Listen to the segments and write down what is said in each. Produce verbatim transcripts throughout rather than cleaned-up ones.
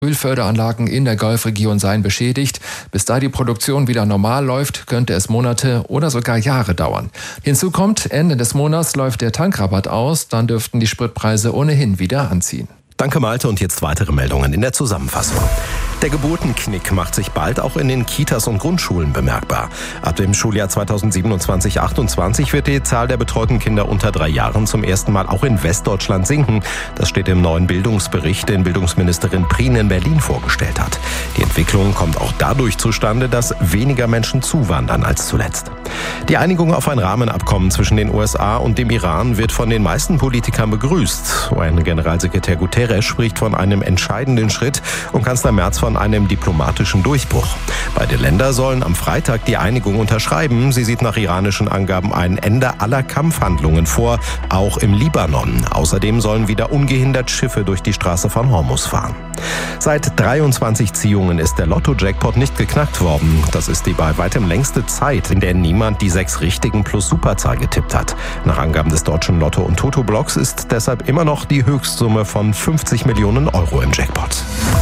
Ölförderanlagen in der Golfregion seien beschädigt. Bis da die Produktion wieder normal läuft, könnte es Monate oder sogar Jahre dauern. Hinzu kommt, Ende des Monats läuft der Tankrabatt aus, dann dürften die Spritpreise ohnehin wieder anziehen. Danke Malte und jetzt weitere Meldungen in der Zusammenfassung. Der Geburtenknick macht sich bald auch in den Kitas und Grundschulen bemerkbar. Ab dem Schuljahr zweitausendsiebenundzwanzig achtundzwanzig wird die Zahl der betreuten Kinder unter drei Jahren zum ersten Mal auch in Westdeutschland sinken. Das steht im neuen Bildungsbericht, den Bildungsministerin Prien in Berlin vorgestellt hat. Die Entwicklung kommt auch dadurch zustande, dass weniger Menschen zuwandern als zuletzt. Die Einigung auf ein Rahmenabkommen zwischen den U S A und dem Iran wird von den meisten Politikern begrüßt. U N-Generalsekretär Guterres spricht von einem entscheidenden Schritt und Kanzler Merz von einem diplomatischen Durchbruch. Beide Länder sollen am Freitag die Einigung unterschreiben. Sie sieht nach iranischen Angaben ein Ende aller Kampfhandlungen vor, auch im Libanon. Außerdem sollen wieder ungehindert Schiffe durch die Straße von Hormuz fahren. Seit dreiundzwanzig Ziehungen ist der Lotto-Jackpot nicht geknackt worden. Das ist die bei weitem längste Zeit, in der niemand die sechs Richtigen plus Superzahl getippt hat. Nach Angaben des deutschen Lotto- und Toto-Blocks ist deshalb immer noch die Höchstsumme von fünfzig Millionen Euro im Jackpot.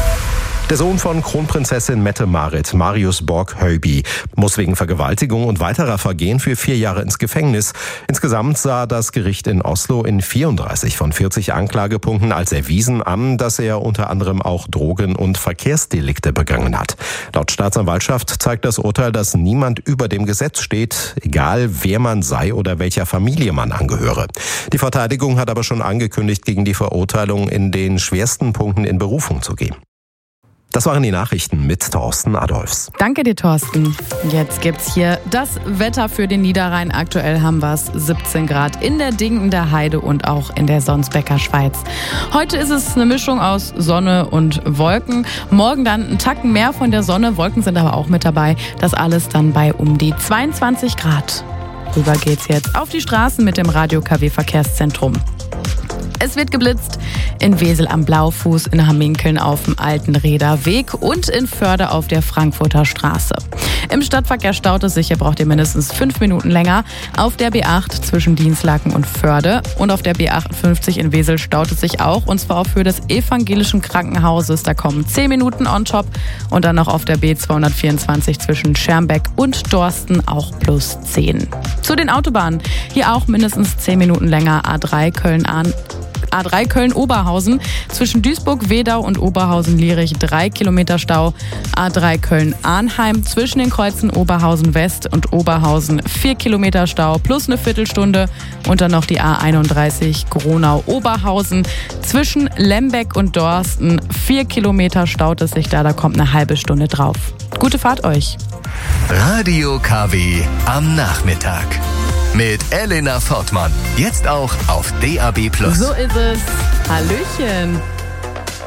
Der Sohn von Kronprinzessin Mette-Marit, Marius Borg-Höyby, muss wegen Vergewaltigung und weiterer Vergehen für vier Jahre ins Gefängnis. Insgesamt sah das Gericht in Oslo in vierunddreißig von vierzig Anklagepunkten als erwiesen an, dass er unter anderem auch Drogen- und Verkehrsdelikte begangen hat. Laut Staatsanwaltschaft zeigt das Urteil, dass niemand über dem Gesetz steht, egal wer man sei oder welcher Familie man angehöre. Die Verteidigung hat aber schon angekündigt, gegen die Verurteilung in den schwersten Punkten in Berufung zu gehen. Das waren die Nachrichten mit Thorsten Adolfs. Danke dir, Thorsten. Jetzt gibt's hier das Wetter für den Niederrhein. Aktuell haben wir es siebzehn Grad in der Ding, in der Heide und auch in der Sonsbecker Schweiz. Heute ist es eine Mischung aus Sonne und Wolken. Morgen dann ein Tacken mehr von der Sonne. Wolken sind aber auch mit dabei. Das alles dann bei um die zweiundzwanzig Grad. Rüber geht's jetzt auf die Straßen mit dem Radio K W Verkehrszentrum. Es wird geblitzt in Wesel am Blaufuß, in Hamminkeln auf dem Alten Rehder-Weg und in Förde auf der Frankfurter Straße. Im Stadtverkehr staut es sich, hier braucht ihr mindestens fünf Minuten länger. Auf der B acht zwischen Dienstlaken und Förde und auf der B achtundfünfzig in Wesel staut es sich auch, und zwar auf Höhe des evangelischen Krankenhauses. Da kommen zehn Minuten on top und dann noch auf der B zweihundertvierundzwanzig zwischen Schermbeck und Dorsten auch plus zehn. Zu den Autobahnen, hier auch mindestens zehn Minuten länger. A drei Köln-Ahn. A drei Köln-Oberhausen, zwischen Duisburg, Wedau und Oberhausen-Lierich drei Kilometer Stau. A drei Köln-Arnheim, zwischen den Kreuzen Oberhausen-West und Oberhausen vier Kilometer Stau plus eine Viertelstunde. Und dann noch die A einunddreißig Gronau-Oberhausen, zwischen Lembeck und Dorsten vier Kilometer staut es sich da, da kommt eine halbe Stunde drauf. Gute Fahrt euch. Radio K W am Nachmittag. Mit Elena Fortmann. Jetzt auch auf D A B plus. So ist es. Hallöchen.